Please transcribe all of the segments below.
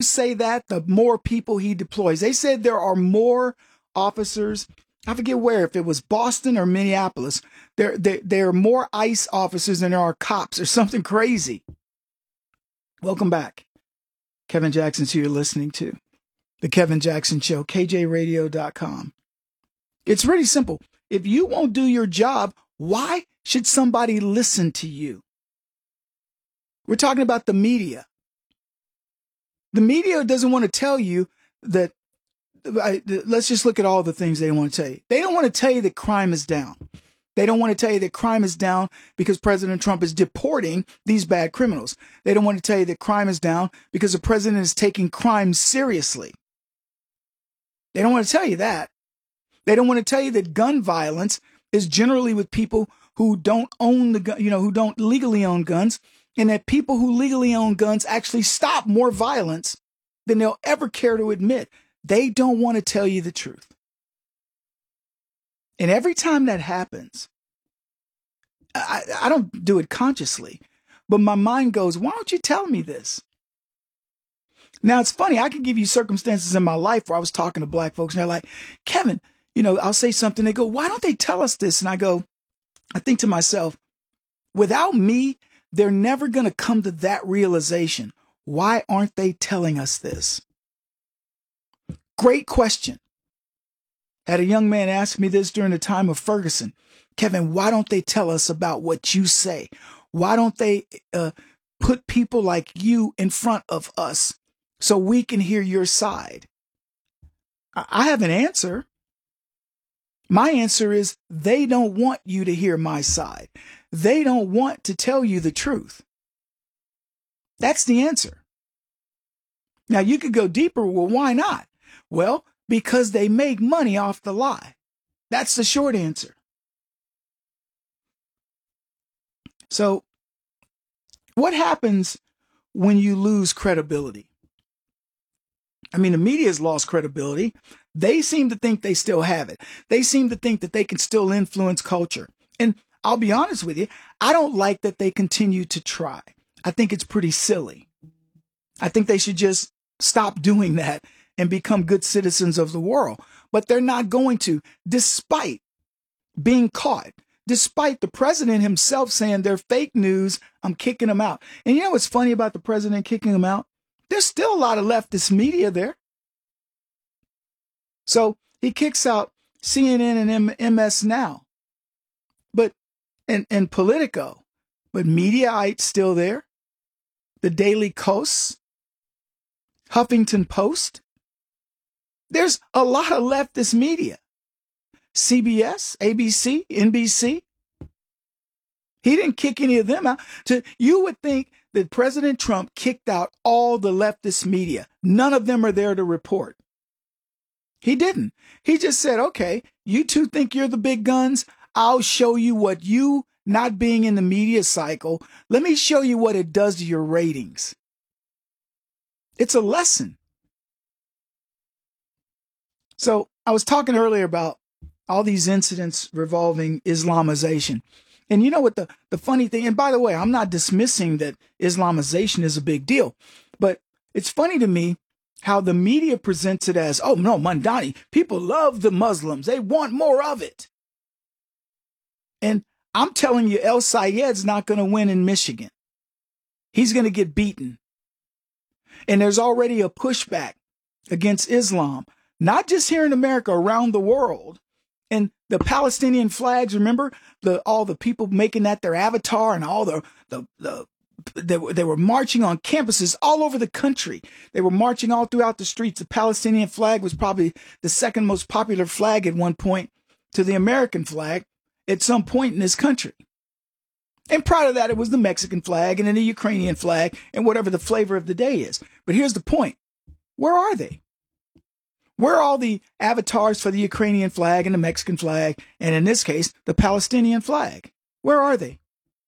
say that, the more people he deploys. They said there are more officers. I forget where, if it was Boston or Minneapolis. There are more ICE officers than there are cops or something crazy. Welcome back. Kevin Jackson's who you're listening to. The Kevin Jackson Show, KJRadio.com. It's really simple. If you won't do your job, why should somebody listen to you? We're talking about the media. The media doesn't want to tell you that, let's just look at all the things they want to tell you. They don't want to tell you that crime is down. They don't want to tell you that crime is down because President Trump is deporting these bad criminals. They don't want to tell you that crime is down because the president is taking crime seriously. They don't want to tell you that. They don't want to tell you that gun violence is generally with people who don't own the gun, who don't legally own guns, and that people who legally own guns actually stop more violence than they'll ever care to admit. They don't want to tell you the truth. And every time that happens, I don't do it consciously, but my mind goes, why don't you tell me this? Now, it's funny. I can give you circumstances in my life where I was talking to black folks and they're like, Kevin, I'll say something. They go, why don't they tell us this? And I think to myself, without me, they're never going to come to that realization. Why aren't they telling us this? Great question. Had a young man ask me this during the time of Ferguson. Kevin, why don't they tell us about what you say? Why don't they put people like you in front of us so we can hear your side? I have an answer. My answer is they don't want you to hear my side. They don't want to tell you the truth. That's the answer. Now, you could go deeper. Well, why not? Well, because they make money off the lie. That's the short answer. So, what happens when you lose credibility? I mean, the media has lost credibility. They seem to think they still have it. They seem to think that they can still influence culture. And I'll be honest with you, I don't like that they continue to try. I think it's pretty silly. I think they should just stop doing that and become good citizens of the world. But they're not going to, despite being caught, despite the president himself saying they're fake news, I'm kicking them out. And you know what's funny about the president kicking them out? There's still a lot of leftist media there. So he kicks out CNN and MS Now, but and Politico, but Mediaite's still there. The Daily Kos, Huffington Post. There's a lot of leftist media. CBS, ABC, NBC. He didn't kick any of them out. You would think that President Trump kicked out all the leftist media. None of them are there to report. He didn't. He just said, okay, you two think you're the big guns. I'll show you what you not being in the media cycle. Let me show you what it does to your ratings. It's a lesson. So I was talking earlier about all these incidents revolving Islamization. And you know what the funny thing, and by the way, I'm not dismissing that Islamization is a big deal, but it's funny to me how the media presents it as, oh no, Mandani, people love the Muslims. They want more of it. And I'm telling you, El Sayed's not going to win in Michigan. He's going to get beaten. And there's already a pushback against Islam, not just here in America, around the world. And the Palestinian flags, remember all the people making that their avatar, and all they were marching on campuses all over the country. They were marching all throughout the streets. The Palestinian flag was probably the second most popular flag at one point to the American flag at some point in this country. And prior to that, it was the Mexican flag and then the Ukrainian flag and whatever the flavor of the day is. But here's the point. Where are they? Where are all the avatars for the Ukrainian flag and the Mexican flag, and in this case, the Palestinian flag? Where are they?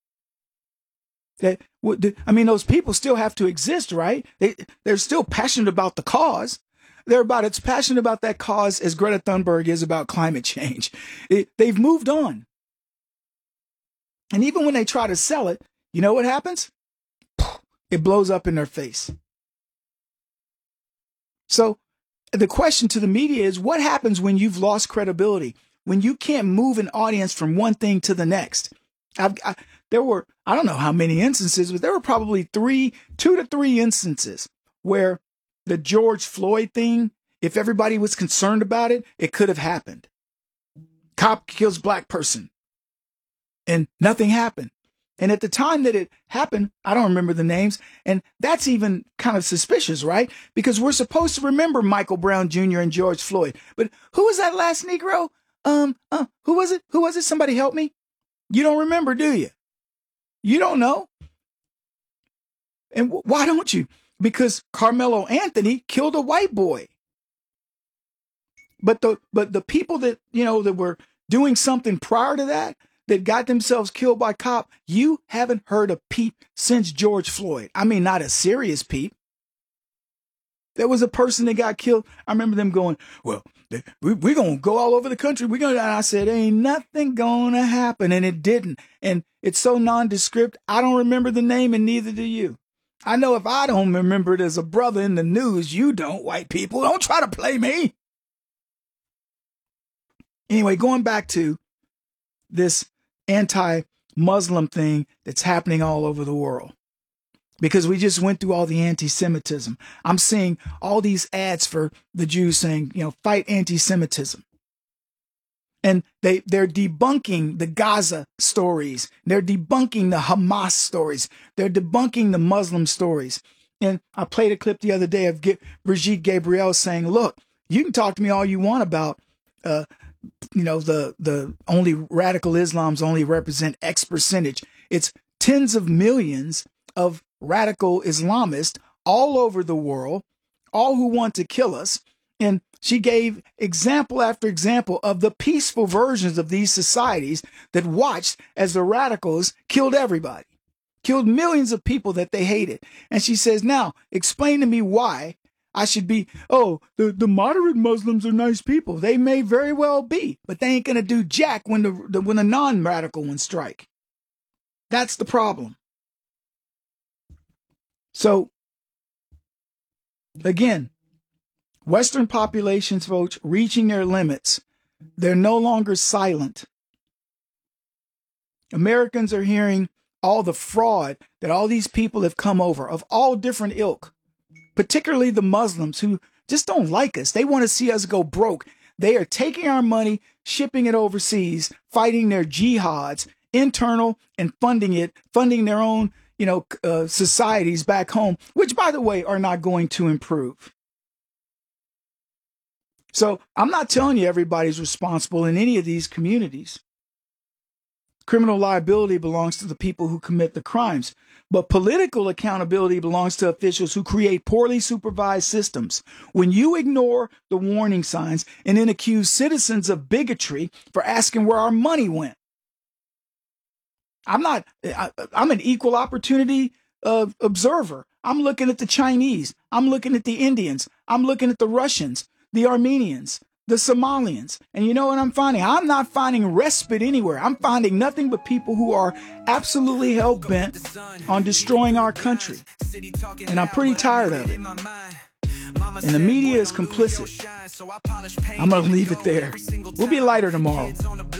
Those people still have to exist, right? They're still passionate about the cause. They're about as passionate about that cause as Greta Thunberg is about climate change. They've moved on. And even when they try to sell it, you know what happens? It blows up in their face. So the question to the media is, what happens when you've lost credibility, when you can't move an audience from one thing to the next? There were, I don't know how many instances, but there were probably 2 to 3 instances where the George Floyd thing, if everybody was concerned about it, it could have happened. Cop kills black person and nothing happened. And at the time that it happened, I don't remember the names. And that's even kind of suspicious, right? Because we're supposed to remember Michael Brown Jr. and George Floyd. But who was that last Negro? Who was it? Who was it? Somebody help me. You don't remember, do you? You don't know. And why don't you? Because Carmelo Anthony killed a white boy. But the people that, that were doing something prior to that got themselves killed by cop, you haven't heard a peep since George Floyd. I mean, not a serious peep. There was a person that got killed. I remember them going, well, we're going to go all over the country. And I said, ain't nothing going to happen. And it didn't. And it's so nondescript. I don't remember the name and neither do you. I know if I don't remember it as a brother in the news, you don't, white people. Don't try to play me. Anyway, going back to this anti-Muslim thing that's happening all over the world. Because we just went through all the anti-Semitism. I'm seeing all these ads for the Jews saying, fight anti-Semitism. And they're debunking the Gaza stories. They're debunking the Hamas stories. They're debunking the Muslim stories. And I played a clip the other day of Brigitte Gabriel saying, look, you can talk to me all you want about the only radical Islams only represent X percentage. It's tens of millions of radical Islamists all over the world, all who want to kill us. And she gave example after example of the peaceful versions of these societies that watched as the radicals killed everybody, killed millions of people that they hated. And she says, now explain to me why I should be, the moderate Muslims are nice people. They may very well be, but they ain't going to do jack when the non-radical ones strike. That's the problem. So, again, Western populations, folks, reaching their limits. They're no longer silent. Americans are hearing all the fraud that all these people have come over of all different ilk. Particularly the Muslims who just don't like us. They want to see us go broke. They are taking our money, shipping it overseas, fighting their jihads, internal, and funding their own, societies back home, which, by the way, are not going to improve. So I'm not telling you everybody's responsible in any of these communities. Criminal liability belongs to the people who commit the crimes. But political accountability belongs to officials who create poorly supervised systems. When you ignore the warning signs and then accuse citizens of bigotry for asking where our money went. I'm an equal opportunity observer. I'm looking at the Chinese. I'm looking at the Indians. I'm looking at the Russians, the Armenians, the Somalians. And you know what I'm finding? I'm not finding respite anywhere. I'm finding nothing but people who are absolutely hell-bent on destroying our country. And I'm pretty tired of it. And the media is complicit. I'm going to leave it there. We'll be lighter tomorrow.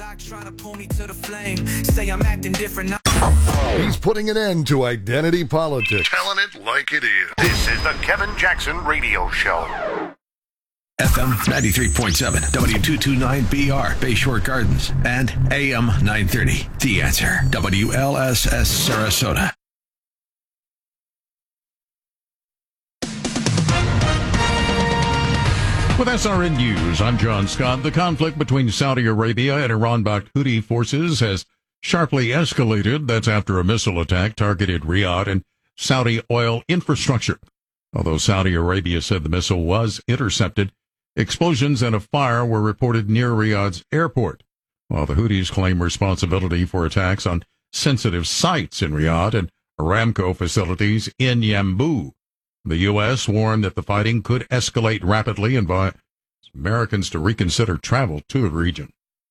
He's putting an end to identity politics. Telling it like it is. This is the Kevin Jackson Radio Show. FM 93.7, W229BR, Bayshore Gardens, and AM 930. The Answer, WLSS Sarasota. With SRN News, I'm John Scott. The conflict between Saudi Arabia and Iran-backed Houthi forces has sharply escalated. That's after a missile attack targeted Riyadh and Saudi oil infrastructure. Although Saudi Arabia said the missile was intercepted, explosions and a fire were reported near Riyadh's airport, while the Houthis claim responsibility for attacks on sensitive sites in Riyadh and Aramco facilities in Yanbu. The U.S. warned that the fighting could escalate rapidly and advised Americans to reconsider travel to the region.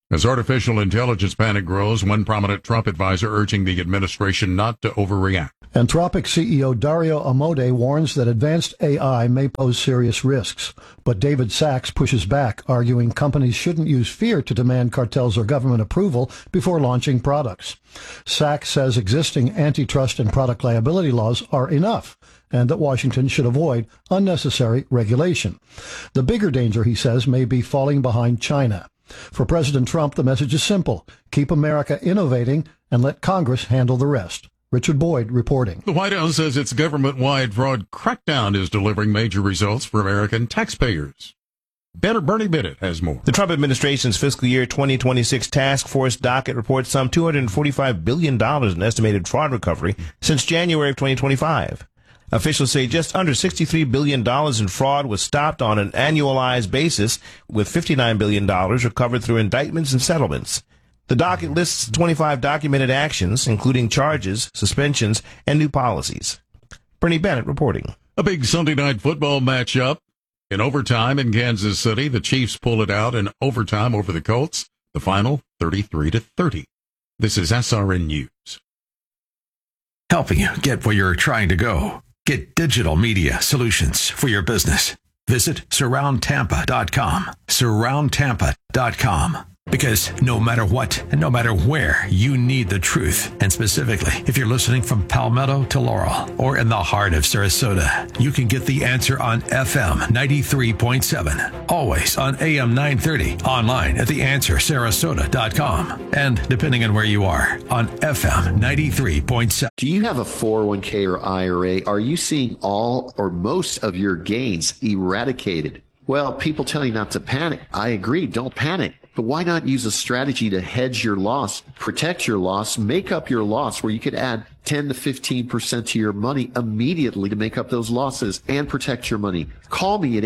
As artificial intelligence panic grows, one prominent Trump advisor urging the administration not to overreact. Anthropic CEO Dario Amodei warns that advanced AI may pose serious risks. But David Sachs pushes back, arguing companies shouldn't use fear to demand cartels or government approval before launching products. Sachs says existing antitrust and product liability laws are enough, and that Washington should avoid unnecessary regulation. The bigger danger, he says, may be falling behind China. For President Trump, the message is simple. Keep America innovating and let Congress handle the rest. Richard Boyd reporting. The White House says its government-wide fraud crackdown is delivering major results for American taxpayers. Bernie Bennett has more. The Trump administration's fiscal year 2026 task force docket reports some $245 billion in estimated fraud recovery since January of 2025. Officials say just under $63 billion in fraud was stopped on an annualized basis, with $59 billion recovered through indictments and settlements. The docket lists 25 documented actions, including charges, suspensions, and new policies. Bernie Bennett reporting. A big Sunday night football matchup. In overtime in Kansas City, the Chiefs pull it out in overtime over the Colts. The final, 33-30. This is SRN News. Helping you get where you're trying to go. Get digital media solutions for your business. Visit surroundtampa.com. Surroundtampa.com. Because no matter what and no matter where, you need the truth. And specifically, if you're listening from Palmetto to Laurel or in the heart of Sarasota, you can get the answer on FM 93.7. Always on AM 930. Online at theanswersarasota.com. And depending on where you are, on FM 93.7. Do you have a 401k or IRA? Are you seeing all or most of your gains eradicated? Well, people tell you not to panic. I agree. Don't panic. But why not use a strategy to hedge your loss, protect your loss, make up your loss, where you could add 10 to 15% to your money immediately to make up those losses and protect your money? Call me at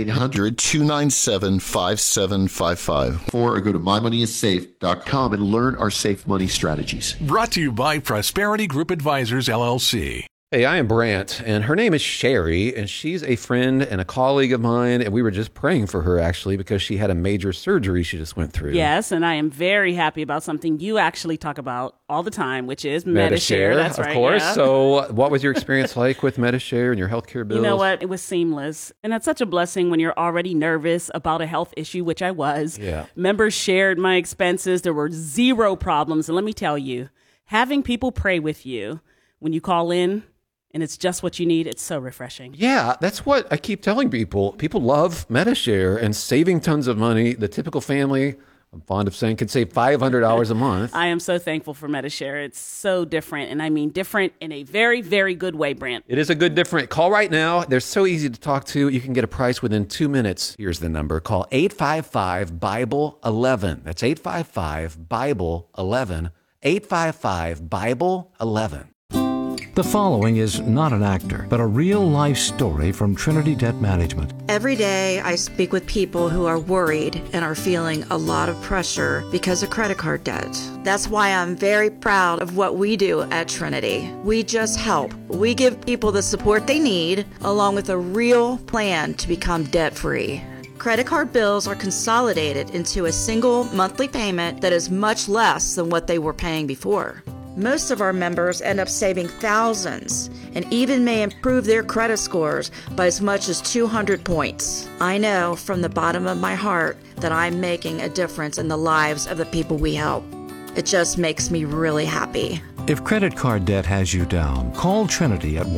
800-297-5755 or go to mymoneyissafe.com and learn our safe money strategies. Brought to you by Prosperity Group Advisors, LLC. Hey, I am Brant, and her name is Sherry, and she's a friend and a colleague of mine, and we were just praying for her, actually, because she had a major surgery she just went through. Yes, and I am very happy about something you actually talk about all the time, which is Medi-Share. That's right, of course. Yeah. So what was your experience like with Medi-Share and your healthcare bills? You know what? It was seamless, and that's such a blessing when you're already nervous about a health issue, which I was. Yeah. Members shared my expenses. There were zero problems, and let me tell you, having people pray with you when you call in, and it's just what you need, it's so refreshing. Yeah, that's what I keep telling people. People love Medi-Share and saving tons of money. The typical family, I'm fond of saying, could save $500 a month. I am so thankful for Medi-Share. It's so different, and I mean different in a very, very good way, Brant. It is a good different. Call right now. They're so easy to talk to. You can get a price within 2 minutes. Here's the number. Call 855-BIBLE-11. That's 855-BIBLE-11. 855-BIBLE-11. The following is not an actor, but a real-life story from Trinity Debt Management. Every day, I speak with people who are worried and are feeling a lot of pressure because of credit card debt. That's why I'm very proud of what we do at Trinity. We just help. We give people the support they need, along with a real plan to become debt-free. Credit card bills are consolidated into a single monthly payment that is much less than what they were paying before. Most of our members end up saving thousands and even may improve their credit scores by as much as 200 points. I know from the bottom of my heart that I'm making a difference in the lives of the people we help. It just makes me really happy. If credit card debt has you down, call Trinity at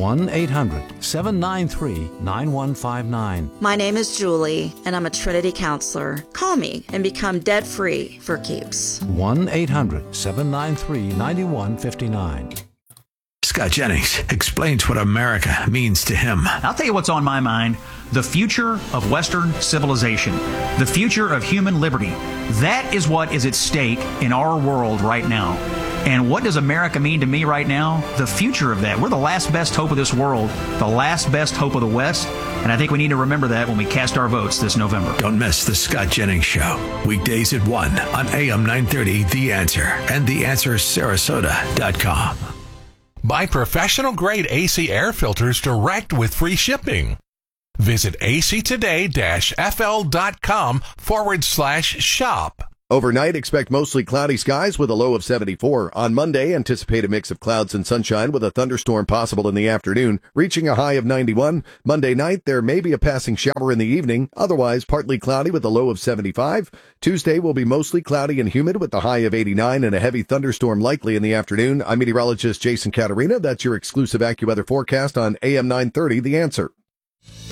1-800-793-9159. My name is Julie, and I'm a Trinity counselor. Call me and become debt-free for keeps. 1-800-793-9159. Scott Jennings explains what America means to him. I'll tell you what's on my mind. The future of Western civilization. The future of human liberty. That is what is at stake in our world right now. And what does America mean to me right now? The future of that. We're the last best hope of this world, the last best hope of the West, and I think we need to remember that when we cast our votes this November. Don't miss the Scott Jennings Show, weekdays at 1 on AM 930, The Answer, and theanswersarasota.com. Buy professional-grade AC air filters direct with free shipping. Visit actoday-fl.com/shop. Overnight, expect mostly cloudy skies with a low of 74. On Monday, anticipate a mix of clouds and sunshine with a thunderstorm possible in the afternoon, reaching a high of 91. Monday night, there may be a passing shower in the evening, otherwise partly cloudy with a low of 75. Tuesday will be mostly cloudy and humid with a high of 89 and a heavy thunderstorm likely in the afternoon. I'm meteorologist Jason Caterina. That's your exclusive AccuWeather forecast on AM 930, The Answer.